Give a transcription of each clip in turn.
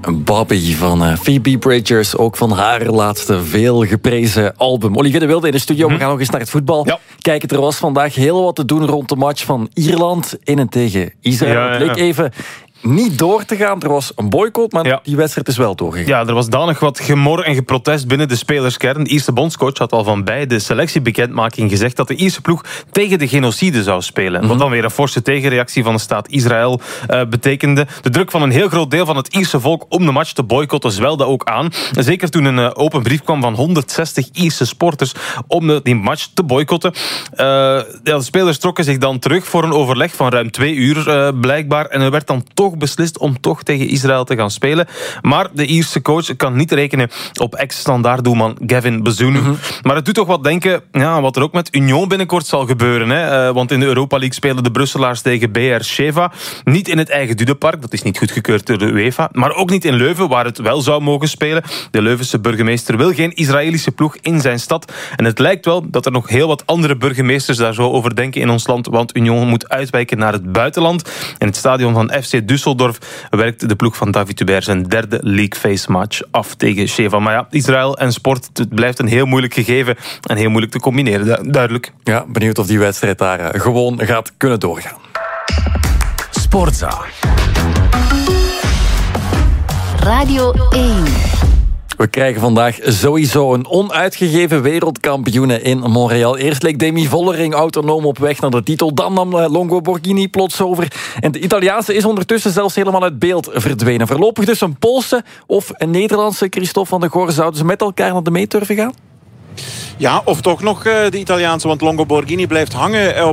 Bobby van Phoebe Bridgers, ook van haar laatste veel geprezen album. Olivier de Wilde in de studio, we gaan nog eens naar het voetbal. Ja. Kijk, er was vandaag heel wat te doen rond de match van Ierland in en tegen Israël. Het leek even niet door te gaan. Er was een boycott, maar die wedstrijd is wel doorgegaan. Ja, er was danig wat gemor en geprotest binnen de spelerskern. De Ierse bondscoach had al van bij de selectiebekendmaking gezegd dat de Ierse ploeg tegen de genocide zou spelen. Wat dan weer een forse tegenreactie van de staat Israël betekende. De druk van een heel groot deel van het Ierse volk om de match te boycotten zwelde ook aan. Zeker toen een open brief kwam van 160 Ierse sporters om die match te boycotten. De spelers trokken zich dan terug voor een overleg van ruim 2 uur blijkbaar. En er werd dan toch beslist om toch tegen Israël te gaan spelen. Maar de Ierse coach kan niet rekenen op ex-standaarddoelman Gavin Bazunu. Maar het doet toch wat denken wat er ook met Union binnenkort zal gebeuren. Hè? Want in de Europa League spelen de Brusselaars tegen BR Sheva. Niet in het eigen Dudepark, dat is niet goedgekeurd door de UEFA. Maar ook niet in Leuven, waar het wel zou mogen spelen. De Leuvense burgemeester wil geen Israëlische ploeg in zijn stad. En het lijkt wel dat er nog heel wat andere burgemeesters daar zo over denken in ons land. Want Union moet uitwijken naar het buitenland. In het stadion van FC Düsseldorf werkt de ploeg van David Hubert zijn 3e League Phase match af tegen Sheva. Maar ja, Israël en sport, het blijft een heel moeilijk gegeven en heel moeilijk te combineren, duidelijk. Ja, benieuwd of die wedstrijd daar gewoon gaat kunnen doorgaan. Sportza. Radio 1. We krijgen vandaag sowieso een onuitgegeven wereldkampioene in Montreal. Eerst leek Demi Vollering autonoom op weg naar de titel. Dan nam Longo Borghini plots over. En de Italiaanse is ondertussen zelfs helemaal uit beeld verdwenen. Voorlopig dus een Poolse of een Nederlandse Christophe van der Goor. Zouden ze met elkaar naar de meet durven gaan? Ja, of toch nog de Italiaanse, want Longo Borghini blijft hangen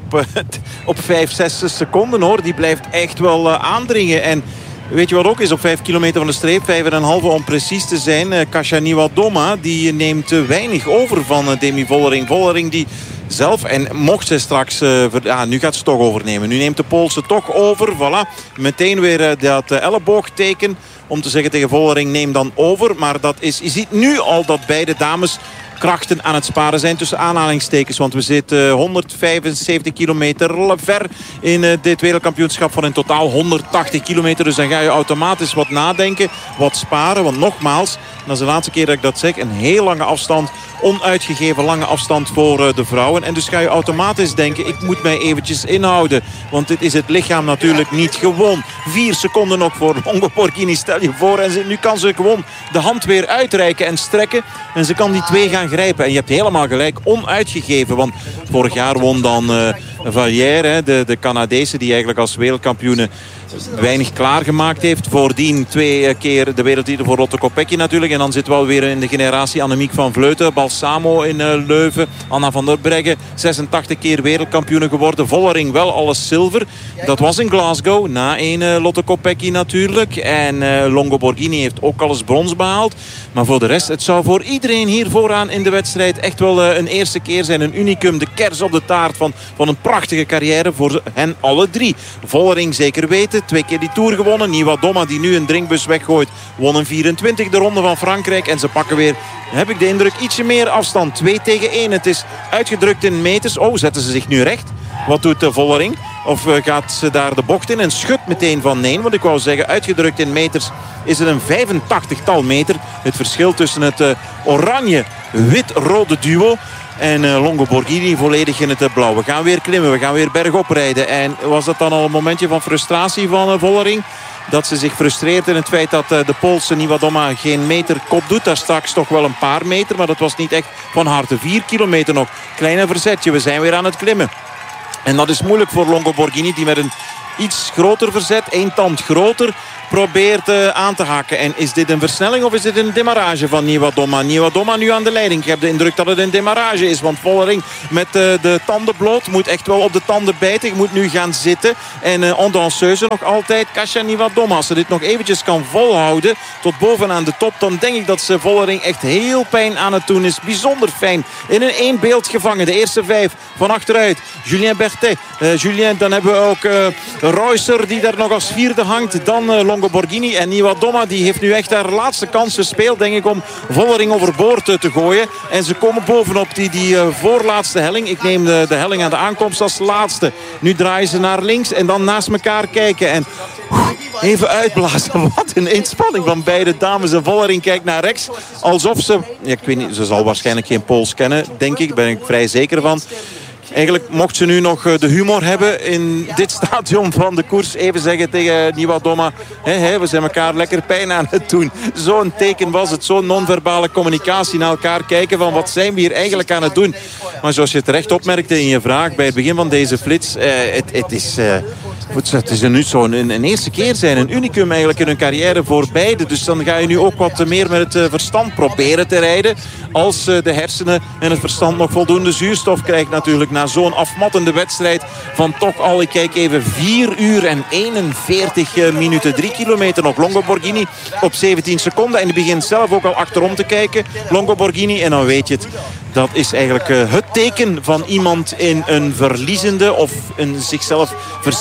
op 5-6 seconden, hoor. Die blijft echt wel aandringen. En weet je wat ook is op 5 kilometer van de streep? 5,5 om precies te zijn. Kasia Niewiadoma, die neemt weinig over van Demi Vollering. Vollering die zelf, en mocht zij straks nu gaat ze toch overnemen. Nu neemt de Poolse toch over. Voilà, meteen weer dat elleboogteken om te zeggen tegen Vollering, neem dan over. Maar dat is, je ziet nu al dat beide dames krachten aan het sparen zijn tussen aanhalingstekens. Want we zitten 175 kilometer ver in dit wereldkampioenschap van in totaal 180 kilometer. Dus dan ga je automatisch wat nadenken, wat sparen. Want nogmaals, dat is de laatste keer dat ik dat zeg, een heel lange afstand, onuitgegeven lange afstand voor de vrouwen. En dus ga je automatisch denken, ik moet mij eventjes inhouden. Want dit is het lichaam natuurlijk niet gewoon. 4 seconden nog voor Longo Borghini, stel je voor. En nu kan ze gewoon de hand weer uitreiken en strekken. En ze kan die 2 gaan grijpen. En je hebt helemaal gelijk, onuitgegeven. Want vorig jaar won dan Vallière, de Canadese, die eigenlijk als wereldkampioene weinig klaargemaakt heeft. Voordien 2 keer de wereldtitel voor Lotte Kopecky natuurlijk. En dan zit wel weer in de generatie Annemiek van Vleuten. Balsamo in Leuven. Anna van der Breggen. 86 keer wereldkampioene geworden. Vollering wel alles zilver. Dat was in Glasgow. Na 1 Lotte Kopecky natuurlijk. En Longo Borghini heeft ook alles brons behaald. Maar voor de rest, het zou voor iedereen hier vooraan in de wedstrijd echt wel een eerste keer zijn. Een unicum. De kers op de taart van een prachtige carrière voor hen alle 3. Vollering zeker weten. 2 keer die Tour gewonnen. Niewiadoma die nu een drinkbus weggooit. Won een 24 de ronde van Frankrijk. En ze pakken weer, heb ik de indruk, ietsje meer afstand. 2 tegen 1. Het is uitgedrukt in meters. Oh, zetten ze zich nu recht? Wat doet Vollering? Of gaat ze daar de bocht in en schudt meteen van nee? Want ik wou zeggen, uitgedrukt in meters is het een 85-tal meter. Het verschil tussen het oranje-wit-rode duo en Longo Borghini volledig in het blauw. We gaan weer klimmen, we gaan weer bergop rijden. En was dat dan al een momentje van frustratie van Vollering? Dat ze zich frustreert in het feit dat de Poolse Niewiadoma geen meter kop doet. Daar straks toch wel een paar meter, maar dat was niet echt van harte. 4 kilometer nog. Kleine verzetje, we zijn weer aan het klimmen. En dat is moeilijk voor Longo Borghini, die met een iets groter verzet, 1 tand groter, probeert aan te haken. En is dit een versnelling of is dit een demarrage van Niewiadoma? Niewiadoma nu aan de leiding. Ik heb de indruk dat het een demarrage is. Want Vollering met de tanden bloot moet echt wel op de tanden bijten. Je moet nu gaan zitten. En en danseuse nog altijd Kasia Niewiadoma. Als ze dit nog eventjes kan volhouden tot bovenaan de top, dan denk ik dat ze Vollering echt heel pijn aan het doen is. Bijzonder fijn. In een 1 beeld gevangen. De eerste 5 van achteruit. Julien Berthet. Julien, dan hebben we ook Reusser die daar nog als vierde hangt. Dan Longo Borghini en Nieuwa Doma. Die heeft nu echt haar laatste kans gespeeld, denk ik, om Vollering overboord te gooien. En ze komen bovenop die voorlaatste helling. Ik neem de helling aan de aankomst als laatste. Nu draaien ze naar links en dan naast elkaar kijken. En even uitblazen. Wat een inspanning van beide dames. En Vollering kijkt naar rechts. Alsof ze... Ja, ik weet niet, ze zal waarschijnlijk geen Pools kennen, denk ik. Daar ben ik vrij zeker van. Eigenlijk mocht ze nu nog de humor hebben in dit stadion van de koers. Even zeggen tegen Nieuwa Doma. We zijn elkaar lekker pijn aan het doen. Zo'n teken was het. Zo'n non-verbale communicatie naar elkaar kijken van wat zijn we hier eigenlijk aan het doen. Maar zoals je terecht opmerkte in je vraag bij het begin van deze flits. Het is nu een eerste keer zijn. Een unicum eigenlijk in hun carrière voor beide. Dus dan ga je nu ook wat meer met het verstand proberen te rijden. Als de hersenen en het verstand nog voldoende zuurstof krijgt natuurlijk. Na zo'n afmattende wedstrijd van toch al, ik kijk even, 4 uur en 41 minuten. 3 kilometer nog. Longo Borghini op 17 seconden. En die begint zelf ook al achterom te kijken. Longo Borghini. En dan weet je het. Dat is eigenlijk het teken van iemand in een verliezende of een zichzelf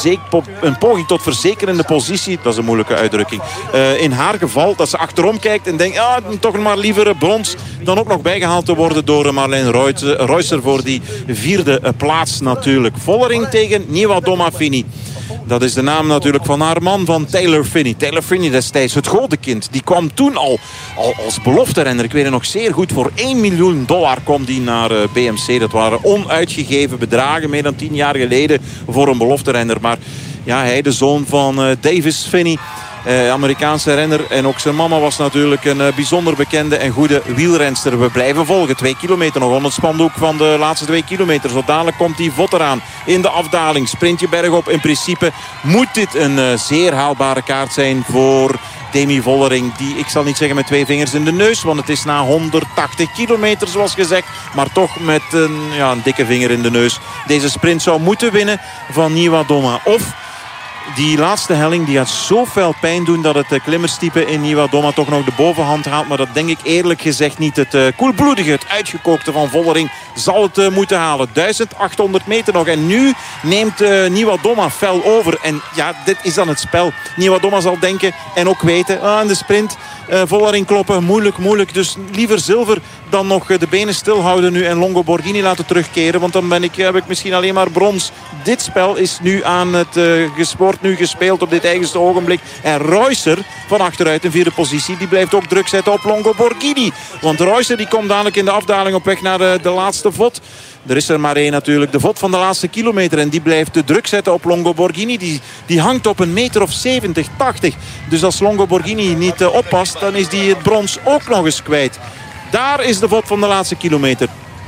een poging tot verzekerende positie. Dat is een moeilijke uitdrukking. In haar geval dat ze achterom kijkt en denkt, toch maar liever brons dan ook nog bijgehaald te worden door Marlene Reusser voor die vierde plaats natuurlijk. Vollering tegen Nieuwa Doma Fini. Dat is de naam natuurlijk van haar man, van Taylor Phinney. Taylor Phinney destijds, het godenkind. Die kwam toen al als belofterenner. Ik weet het nog zeer goed. Voor $1 miljoen kwam die naar BMC. Dat waren onuitgegeven bedragen. Meer dan 10 jaar geleden voor een belofterenner. Maar ja, hij, de zoon van Davis Phinney. Amerikaanse renner. En ook zijn mama was natuurlijk een bijzonder bekende en goede wielrenster. We blijven volgen. 2 kilometer nog. Onder het spandoek van de laatste 2 kilometer. Zo dadelijk komt die Vot eraan. In de afdaling. Sprintje bergop. In principe moet dit een zeer haalbare kaart zijn voor Demi Vollering. Die, ik zal niet zeggen met 2 vingers in de neus. Want het is na 180 kilometer zoals gezegd. Maar toch met een dikke vinger in de neus. Deze sprint zou moeten winnen van Nieuwa Doma. Of die laatste helling die gaat zo veel pijn doen dat het klimmerstype in Nieuwa Doma toch nog de bovenhand haalt. Maar dat denk ik eerlijk gezegd niet. Het koelbloedige, het uitgekookte van Vollering zal het moeten halen. 1800 meter nog. En nu neemt Nieuwa Doma fel over. En ja, dit is dan het spel. Nieuwa Doma zal denken en ook weten. In de sprint Vollering kloppen. Moeilijk. Dus liever zilver dan nog de benen stilhouden nu en Longo Borghini laten terugkeren. Want dan heb ik misschien alleen maar brons. Dit spel is nu aan het gespeeld op dit eigenste ogenblik. En Reusser van achteruit in vierde positie. Die blijft ook druk zetten op Longo Borghini. Want Reusser die komt dadelijk in de afdaling op weg naar de laatste Vot. Er is er maar één natuurlijk. De Vot van de laatste kilometer. En die blijft de druk zetten op Longo Borghini. Die hangt op 1,70 meter, 80. Dus als Longo Borghini niet oppast, dan is die het brons ook nog eens kwijt. Daar is de Vot van de laatste kilometer.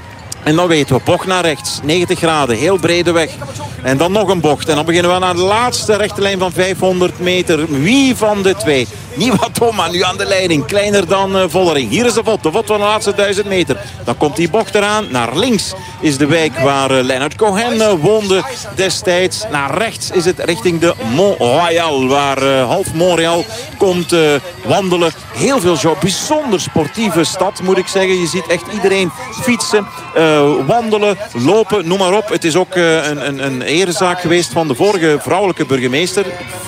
En dan weten we, bocht naar rechts, 90 graden, heel brede weg. En dan nog een bocht. En dan beginnen we naar de laatste rechte lijn van 500 meter. Wie van de twee? Nieuwa Doma nu aan de leiding. Kleiner dan Vollering. Hier is de Vot van de laatste 1000 meter. Dan komt die bocht eraan. Naar links is de wijk waar Leonard Cohen woonde destijds. Naar rechts is het richting de Mont-Royal. Waar half Montreal komt wandelen. Heel veel bijzonder sportieve stad moet ik zeggen. Je ziet echt iedereen fietsen, wandelen, lopen, noem maar op. Het is ook een erezaak geweest van de vorige vrouwelijke burgemeester.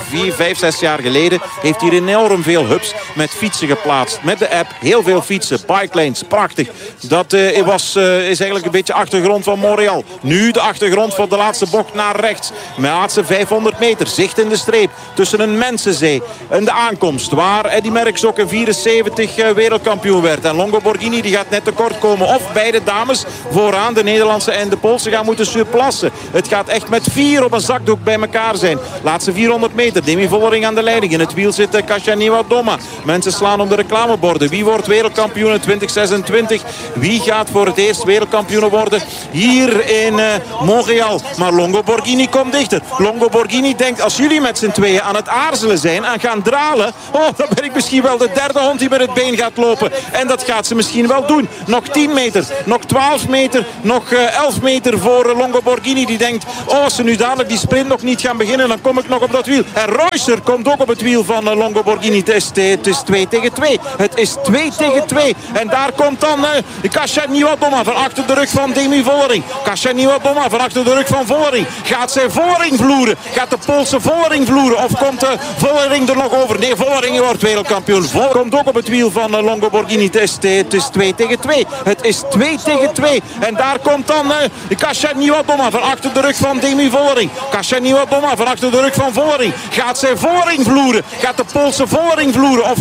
5, 6 jaar geleden heeft hier enorm veel hubs met fietsen geplaatst. Met de app, heel veel fietsen, bike lanes, prachtig. Dat is eigenlijk een beetje achtergrond van Montreal. Nu de achtergrond van de laatste bocht naar rechts. Met de laatste 500 meter, zicht in de streep. Tussen een mensenzee en de aankomst. Waar Eddy Merckx ook in 74 wereldkampioen werd. En Longo Borghini die gaat net tekort komen. Of beide dames vooraan, de Nederlandse en de Poolse, gaan moeten surplassen. Het gaat echt met 4 op een zakdoek bij elkaar zijn. Laatste 400 meter. Demi Vollering aan de leiding. In het wiel zit Kasia Nieuwa Doma. Mensen slaan om de reclameborden. Wie wordt wereldkampioen in 2026? Wie gaat voor het eerst wereldkampioen worden hier in Montreal? Maar Longo Borghini komt dichter. Longo Borghini denkt, als jullie met z'n tweeën aan het aarzelen zijn, aan gaan dralen, dan ben ik misschien wel de derde hond die met het been gaat lopen. En dat gaat ze misschien wel doen. Nog 10 meter, nog 12 meter, nog 11 meter voor Longo Borghini. Die denkt, als ze nu dadelijk die sprint nog niet gaan beginnen, dan kom ik nog op dat wiel. En En Reusser komt ook op het wiel van Longo Borghini. Het is 2 tegen 2. Het is 2 tegen 2. En daar komt dan Kasia Niewiadoma van achter de rug van Demi Vollering. Kasia Niewiadoma van achter de rug van Vollering. Gaat zij Vollering vloeren? Gaat de Poolse Vollering vloeren? Of komt Vollering er nog over? Nee, Vollering wordt wereldkampioen. Vollering komt ook op het wiel van Longo Borghini. Het is 2 tegen 2. Het is 2 tegen 2. En daar komt dan Kasia Niewiadoma van achter de rug van Demi Vollering. Kasia Niewiadoma van achter de rug van Vollering. Gaat zij Vollering vloeren? Gaat de Poolse Vollering vloeren? Of